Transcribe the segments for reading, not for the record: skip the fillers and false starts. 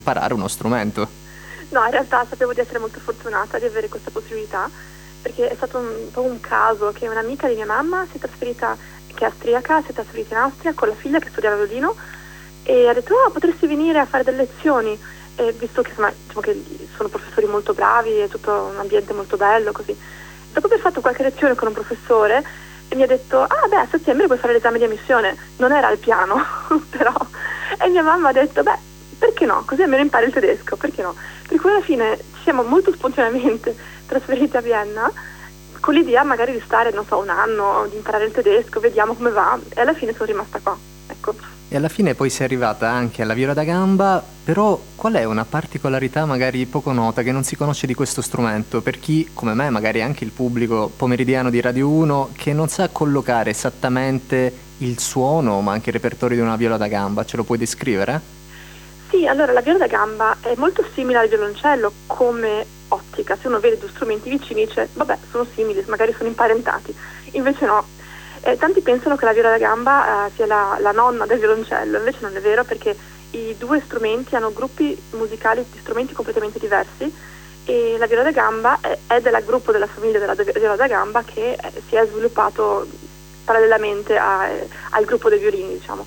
imparare uno strumento. No, in realtà sapevo di essere molto fortunata di avere questa possibilità, perché è stato un po' un caso che un'amica di mia mamma si è trasferita, che è austriaca, si è trasferita in Austria con la figlia che studiava violino e ha detto, oh, potresti venire a fare delle lezioni, e visto che, insomma, diciamo che sono professori molto bravi, è tutto un ambiente molto bello, così. Dopo aver fatto qualche lezione con un professore, mi ha detto, ah beh, a settembre puoi fare l'esame di ammissione. Non era al piano, però. E mia mamma ha detto, beh, perché no? Così almeno impari il tedesco, perché no? Per cui alla fine ci siamo molto spontaneamente trasferiti a Vienna con l'idea magari di stare, non so, un anno, di imparare il tedesco, vediamo come va, e alla fine sono rimasta qua, ecco. E alla fine poi sei arrivata anche alla viola da gamba, però qual è una particolarità magari poco nota che non si conosce di questo strumento per chi, come me, magari anche il pubblico pomeridiano di Radio 1, che non sa collocare esattamente il suono, ma anche il repertorio di una viola da gamba, ce lo puoi descrivere? Sì, allora la viola da gamba è molto simile al violoncello come ottica. Se uno vede due strumenti vicini dice, vabbè, sono simili, magari sono imparentati. Invece no. Tanti pensano che la viola da gamba sia la nonna del violoncello, invece non è vero perché i due strumenti hanno gruppi musicali di strumenti completamente diversi e la viola da gamba è del gruppo della famiglia della viola da gamba che si è sviluppato parallelamente al gruppo dei violini, diciamo.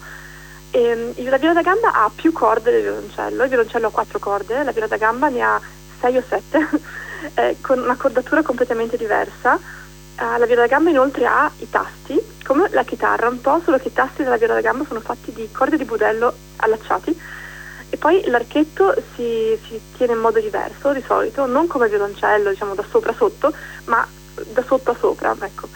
La viola da gamba ha più corde del violoncello, il violoncello ha 4 corde, la viola da gamba ne ha 6 o 7, con una cordatura completamente diversa. La viola da gamba inoltre ha i tasti, come la chitarra un po', solo che i tasti della viola da gamba sono fatti di corde di budello allacciati e poi l'archetto si tiene in modo diverso di solito, non come il violoncello, diciamo da sopra a sotto, ma da sotto a sopra, ecco.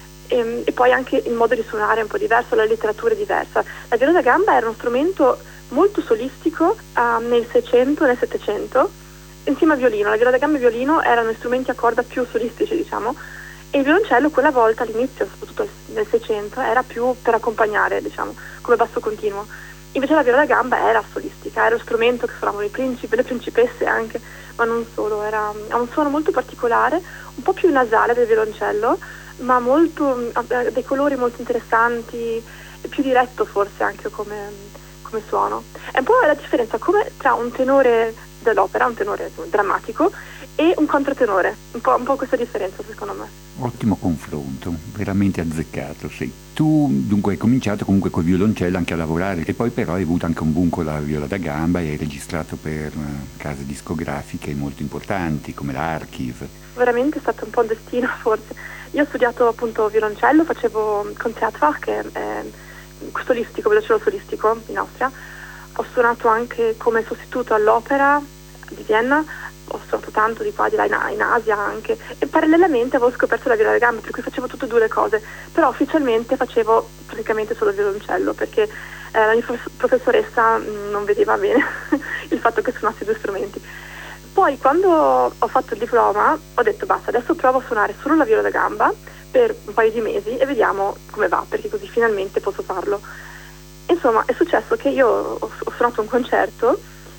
E poi anche il modo di suonare è un po' diverso, la letteratura è diversa. La viola da gamba era uno strumento molto solistico nel 600 e nel 700, insieme al violino. La viola da gamba e il violino erano strumenti a corda più solistici, diciamo, e il violoncello quella volta all'inizio, soprattutto nel 600, era più per accompagnare, diciamo, come basso continuo. Invece la viola da gamba era solistica, era lo strumento che suonavano i principi, le principesse anche, ma non solo, ha un suono molto particolare, un po' più nasale del violoncello, ma molto, ha dei colori molto interessanti, più diretto forse anche come suono. È un po' la differenza come tra un tenore dell'opera, un tenore drammatico, e un controtenore, un po' questa differenza secondo me. Ottimo confronto, veramente azzeccato, sì. Tu dunque hai cominciato comunque col violoncello anche a lavorare e poi però hai avuto anche un boom con la viola da gamba e hai registrato per case discografiche molto importanti come l'Archiv. Veramente è stato un po' un destino forse. Io ho studiato appunto violoncello, facevo Concertfach, che è solistico, violoncello solistico in Austria. Ho suonato anche come sostituto all'opera di Vienna, ho suonato tanto di qua, di là, in Asia anche, e parallelamente avevo scoperto la viola da gamba, per cui facevo tutte e due le cose, però ufficialmente facevo praticamente solo il violoncello, perché la mia professoressa non vedeva bene il fatto che suonassi due strumenti. Poi quando ho fatto il diploma ho detto basta, adesso provo a suonare solo la viola da gamba per un paio di mesi e vediamo come va, perché così finalmente posso farlo. Insomma, è successo che io ho suonato un concerto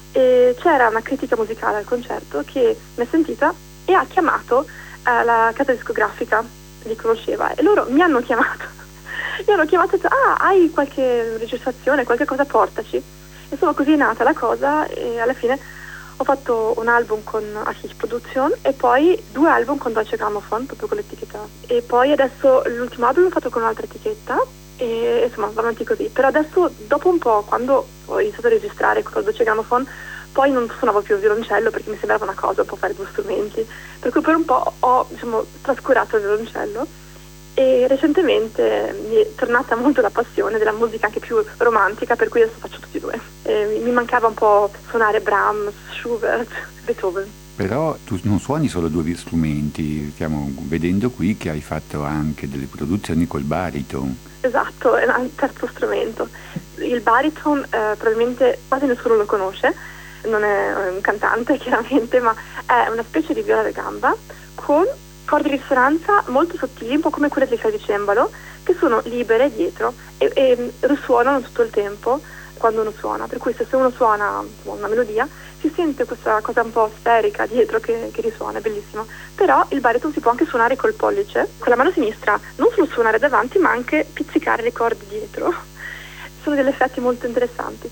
e c'era una critica musicale al concerto che mi ha sentita e ha chiamato la casa discografica, li conosceva, e loro mi hanno chiamato. Mi hanno chiamato e detto, ah, hai qualche registrazione, qualche cosa, portaci. Insomma, così è nata la cosa e alla fine ho fatto un album con Archich Production e poi 2 album con Deutsche Grammophon, proprio con l'etichetta. E poi adesso l'ultimo album l'ho fatto con un'altra etichetta e insomma va avanti così. Però adesso, dopo un po', quando ho iniziato a registrare con Deutsche Grammophon, poi non suonavo più il violoncello perché mi sembrava una cosa un po' fare 2 strumenti. Per cui per un po' ho, diciamo, trascurato il violoncello. E recentemente mi è tornata molto la passione della musica anche più romantica, per cui adesso faccio tutti e 2. Mi mancava un po' suonare Brahms, Schubert, Beethoven. Però tu non suoni solo 2 strumenti, stiamo vedendo qui che hai fatto anche delle produzioni col bariton. Esatto, è il terzo strumento. Il bariton probabilmente quasi nessuno lo conosce, non è un cantante chiaramente, ma è una specie di viola da gamba con corde di risonanza molto sottili, un po' come quelle del clavicembalo, che sono libere dietro e risuonano tutto il tempo quando uno suona. Per cui se uno suona una melodia si sente questa cosa un po' sferica dietro che risuona, è bellissimo. Però il bariton si può anche suonare col pollice, con la mano sinistra, non solo suonare davanti ma anche pizzicare le corde dietro. Sono degli effetti molto interessanti.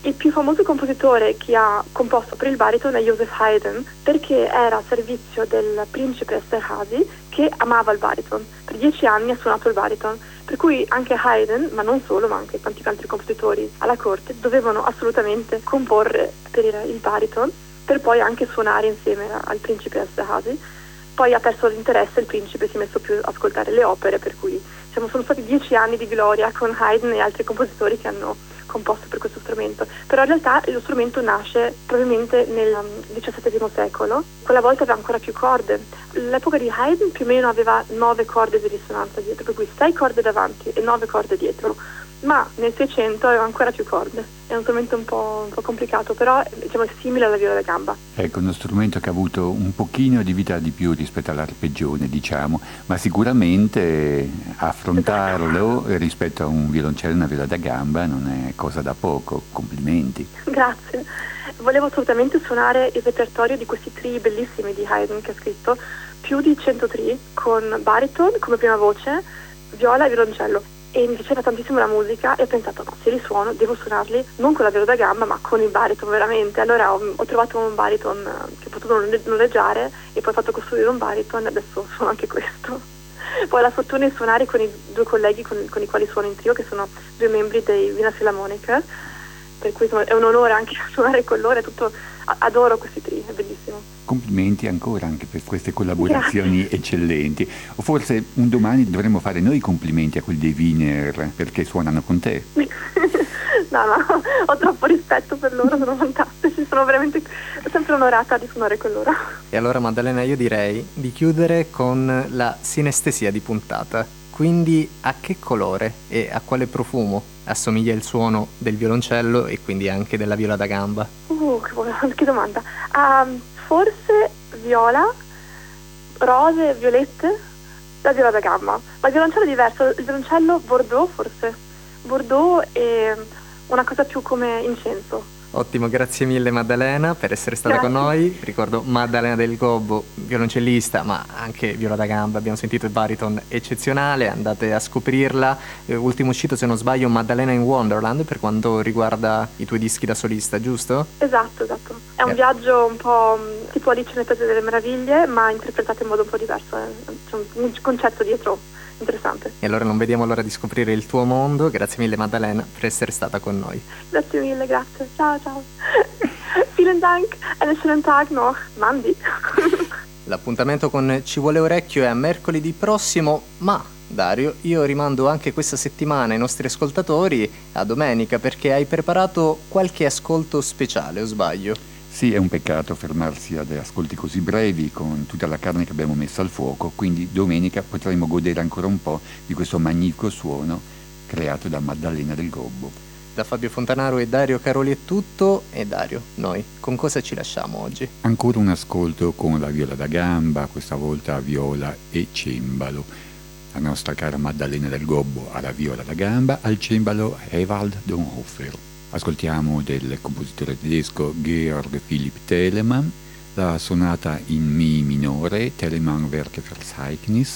Il più famoso compositore che ha composto per il baritone è Joseph Haydn, perché era a servizio del principe Esterházy, che amava il bariton. Per 10 anni ha suonato il bariton, per cui anche Haydn, ma non solo, ma anche tanti altri compositori alla corte, dovevano assolutamente comporre per il bariton, per poi anche suonare insieme al principe Esterházy. Poi ha perso l'interesse, il principe si è messo più a ascoltare le opere, per cui sono stati 10 anni di gloria con Haydn e altri compositori che hanno composto per questo strumento. Però in realtà lo strumento nasce probabilmente nel XVII secolo, quella volta aveva ancora più corde. L'epoca di Haydn più o meno aveva 9 corde di risonanza dietro, per cui 6 corde davanti e 9 corde dietro, ma nel 600 aveva ancora più corde. È uno strumento un po' complicato, però diciamo è simile alla viola da gamba. Ecco, uno strumento che ha avuto un pochino di vita di più rispetto all'arpeggione, diciamo, ma sicuramente affrontarlo rispetto a un violoncello e una viola da gamba non è cosa da poco. Complimenti. Grazie. Volevo assolutamente suonare il repertorio di questi trii bellissimi di Haydn che ha scritto, più di 100 trii, con bariton come prima voce, viola e violoncello. E mi piaceva tantissimo la musica e ho pensato, no, se li suono devo suonarli non con la viola da gamba ma con il bariton veramente. Allora ho trovato un bariton che ho potuto noleggiare e poi ho fatto costruire un bariton e adesso suono anche questo. Poi ho la fortuna di suonare con i 2 colleghi con i quali suono in trio, che sono 2 membri dei Wiener Philharmoniker, per cui insomma, è un onore anche suonare con loro, adoro questi trii, è bellissimo. Complimenti ancora anche per queste collaborazioni eccellenti. O forse un domani dovremmo fare noi i complimenti a quelli dei Wiener perché suonano con te. No, ho troppo rispetto per loro, sono fantastici, sono veramente sempre onorata di suonare con loro. E allora Maddalena, io direi di chiudere con la sinestesia di puntata. Quindi a che colore e a quale profumo assomiglia il suono del violoncello e quindi anche della viola da gamba? Che domanda. Forse viola, rose, violette, la viola da gamba. Ma il violoncello è diverso, il violoncello Bordeaux forse. Bordeaux e una cosa più come incenso. Ottimo, grazie mille Maddalena per essere stata con noi. Ricordo Maddalena del Gobbo, violoncellista ma anche viola da gamba, abbiamo sentito il bariton eccezionale, andate a scoprirla. Ultimo uscito, se non sbaglio, Maddalena in Wonderland per quanto riguarda i tuoi dischi da solista, giusto? Esatto. È un viaggio un po' tipo Alice nel Paese delle Meraviglie, ma interpretato in modo un po' diverso, c'è un concetto dietro interessante. E allora non vediamo l'ora di scoprire il tuo mondo. Grazie mille Maddalena per essere stata con noi. Grazie mille, grazie. Ciao. Vielen Dank, einen schönen Tag noch. Mandi. L'appuntamento con Ci vuole orecchio è a mercoledì prossimo, ma Dario, io rimando anche questa settimana i nostri ascoltatori a domenica perché hai preparato qualche ascolto speciale, o sbaglio? Sì, è un peccato fermarsi ad ascolti così brevi con tutta la carne che abbiamo messo al fuoco, quindi domenica potremo godere ancora un po' di questo magnifico suono creato da Maddalena del Gobbo. Da Fabio Fontanaro e Dario Caroli è tutto. E Dario, noi con cosa ci lasciamo oggi? Ancora un ascolto con la viola da gamba, questa volta viola e cembalo. La nostra cara Maddalena del Gobbo alla viola da gamba, al cembalo Ewald Donhofer. Ascoltiamo del compositore tedesco Georg Philipp Telemann la sonata in Mi minore, Telemann Werke Verzeichnis,